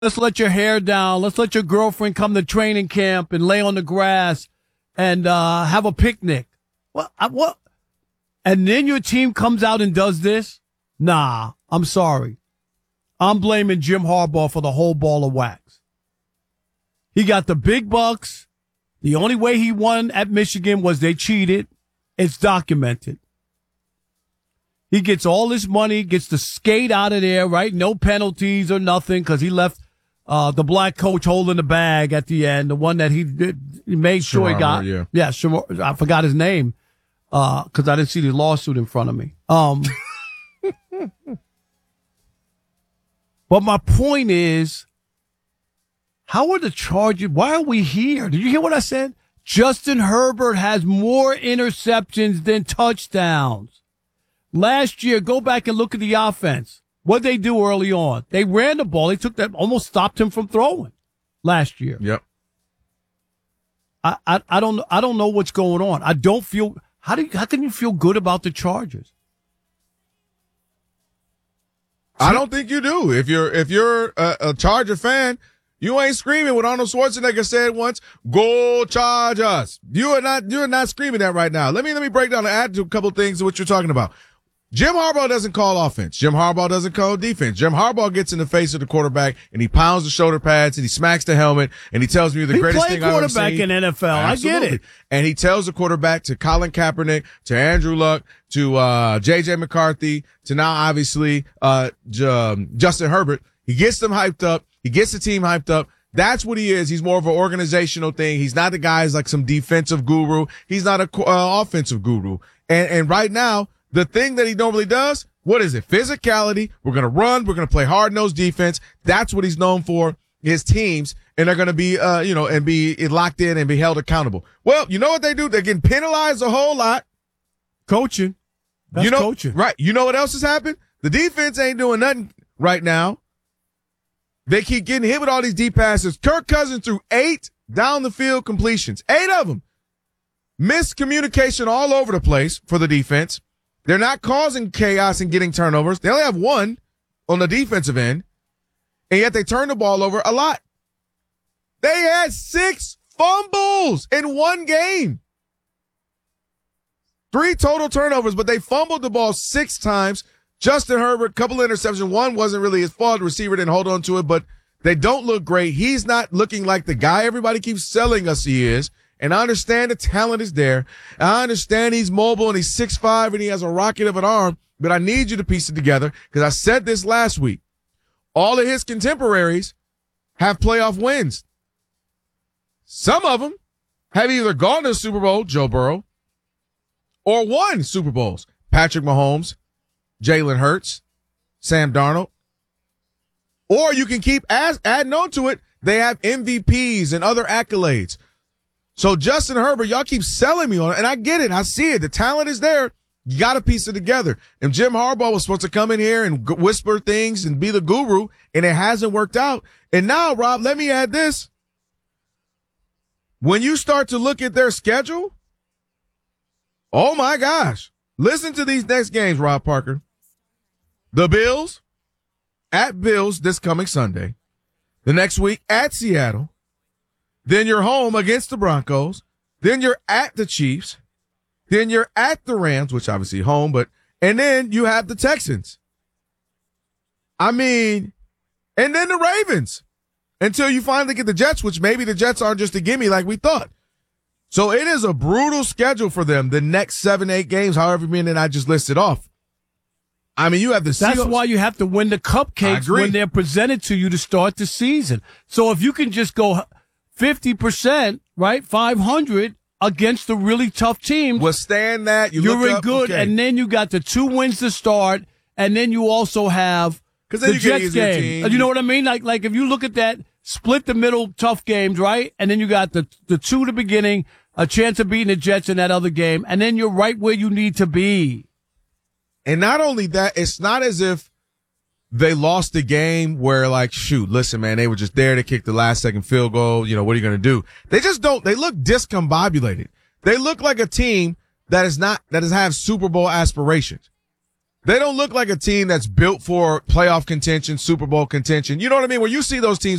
Let's let your hair down. Let's let your girlfriend come to training camp and lay on the grass and have a picnic. What? And then your team comes out and does this? Nah, I'm sorry. I'm blaming Jim Harbaugh for the whole ball of wax. He got the big bucks. The only way he won at Michigan was they cheated. It's documented. He gets all this money, gets to skate out of there, right? No penalties or nothing because he left the black coach holding the bag at the end, the one that he made sure he got. Yeah, I forgot his name because I didn't see the lawsuit in front of me. But my point is, how are the Chargers? Why are we here? Did you hear what I said? Justin Herbert has more interceptions than touchdowns. Last year, go back and look at the offense. What'd they do early on? They ran the ball. They took that, almost stopped him from throwing last year. Yep. I don't know what's going on. I don't feel. How can you feel good about the Chargers? I don't think you do. If you're a Charger fan, you ain't screaming what Arnold Schwarzenegger said once. Go Chargers! You're not screaming that right now. Let me break down and add to a couple things to what you're talking about. Jim Harbaugh doesn't call offense. Jim Harbaugh doesn't call defense. Jim Harbaugh gets in the face of the quarterback and he pounds the shoulder pads and he smacks the helmet and he tells me you're the greatest thing I've ever seen. He played quarterback in NFL. Absolutely. I get it. And he tells the quarterback to Colin Kaepernick, to Andrew Luck, to J.J. McCarthy, to now obviously Justin Herbert. He gets them hyped up. He gets the team hyped up. That's what he is. He's more of an organizational thing. He's not the guy who's like some defensive guru. He's not a offensive guru. And right now, the thing that he normally does, what is it? Physicality. We're going to run. We're going to play hard-nosed defense. That's what he's known for, his teams. And they're going to be, and be locked in and be held accountable. Well, you know what they do? They're getting penalized a whole lot. Coaching. That's coaching. Right. You know what else has happened? The defense ain't doing nothing right now. They keep getting hit with all these deep passes. Kirk Cousins threw 8 down the field completions. 8 of them. Miscommunication all over the place for the defense. They're not causing chaos and getting turnovers. They only have 1 on the defensive end, and yet they turn the ball over a lot. They had 6 fumbles in one game. 3 total turnovers, but they fumbled the ball 6 times. Justin Herbert, couple of interceptions. One wasn't really his fault. The receiver didn't hold on to it, but they don't look great. He's not looking like the guy everybody keeps selling us he is. And I understand the talent is there. I understand he's mobile and he's 6'5" and he has a rocket of an arm, but I need you to piece it together because I said this last week. All of his contemporaries have playoff wins. Some of them have either gone to the Super Bowl, Joe Burrow, or won Super Bowls. Patrick Mahomes, Jalen Hurts, Sam Darnold. Or you can keep adding on to it. They have MVPs and other accolades. So Justin Herbert, y'all keep selling me on it, and I get it. I see it. The talent is there. You got to piece it together. And Jim Harbaugh was supposed to come in here and whisper things and be the guru, and it hasn't worked out. And now, Rob, let me add this. When you start to look at their schedule, oh my gosh. Listen to these next games, Rob Parker. The Bills, at Bills this coming Sunday. The next week, at Seattle. Then you're home against the Broncos. Then you're at the Chiefs. Then you're at the Rams, which obviously home, and then you have the Texans. I mean, and then the Ravens until you finally get the Jets, which maybe the Jets aren't just a gimme like we thought. So it is a brutal schedule for them the next 7-8 games, however many I just listed off. I mean, you have the Seahawks. That's why you have to win the cupcakes when they're presented to you to start the season. So if you can just go 50%, right, 500 against the really tough teams. Withstand that. You're in good, okay. And then you got the 2 wins to start, and then you also have the Jets game. You know what I mean? Like if you look at that, split the middle tough games, right? And then you got the 2 at the beginning, a chance of beating the Jets in that other game, and then you're right where you need to be. And not only that, it's not as if they lost the game where like, shoot, listen, man, they were just there to kick the last second field goal. You know, what are you going to do? They just don't, they look discombobulated. They look like a team that have Super Bowl aspirations. They don't look like a team that's built for playoff contention, Super Bowl contention. You know what I mean? When you see those teams